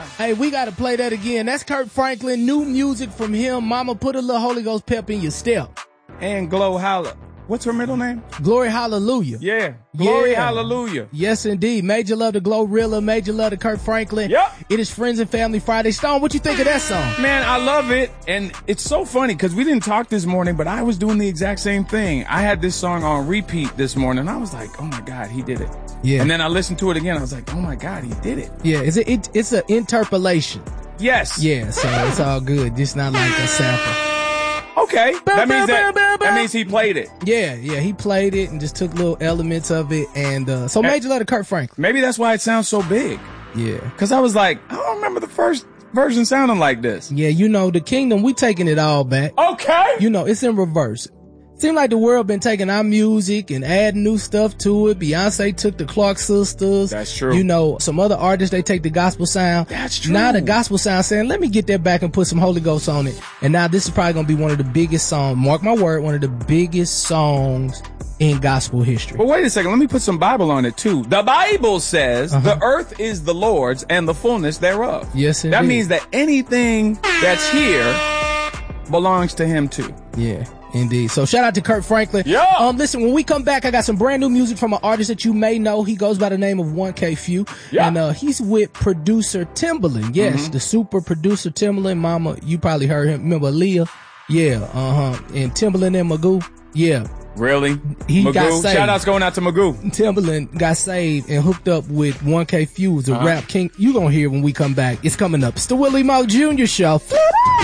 Hey, we got to play that again. That's Kirk Franklin. New music from him. Mama, put a little Holy Ghost pep in your step. And Glow Holla. What's her middle name? Glory Hallelujah. Yeah. Glory Yeah. Hallelujah. Yes, indeed. Major love to Glorilla. Major love to Kirk Franklin. Yep. It is Friends and Family Friday. Stone, what you think of that song? Man, I love it. And it's so funny because we didn't talk this morning, but I was doing the exact same thing. I had this song on repeat this morning. I was like, oh my God, he did it. Yeah. And then I listened to it again. I was like, oh my God, he did it. Yeah, it's an interpolation. Yes. Yeah, so it's all good. Just not like a sample. Okay. That means he played it. Yeah, he played it and just took little elements of it. And so major love to Kirk Franklin. Maybe that's why it sounds so big. Yeah. Because I was like, I don't remember the first version sounding like this. Yeah, the kingdom, we taking it all back. Okay. It's in reverse. Seems like the world been taking our music and adding new stuff to it. Beyonce took the Clark sisters. That's true. Some other artists, they take the gospel sound. That's true. Now the gospel sound saying, let me get that back and put some Holy Ghost on it. And now this is probably going to be one of the biggest songs, mark my word, one of the biggest songs in gospel history. But wait a second, let me put some Bible on it too. The Bible says the earth is the Lord's and the fullness thereof. Yes, indeed. That means that anything that's here belongs to him too. Yeah. Indeed. So shout out to Kirk Franklin. Yeah. Listen, when we come back, I got some brand new music from an artist that you may know. He goes by the name of 1K Phew. Yeah. And he's with producer Timbaland. Yes, the super producer Timbaland. Mama, you probably heard him. Remember Leah? Yeah. And Timbaland and Magoo. Yeah. Really? He Magoo? got saved. Shout outs going out to Magoo. Timbaland got saved and hooked up with 1K Phew, the rap king. You gonna hear when we come back. It's coming up. It's the Willie Mo Jr. Show.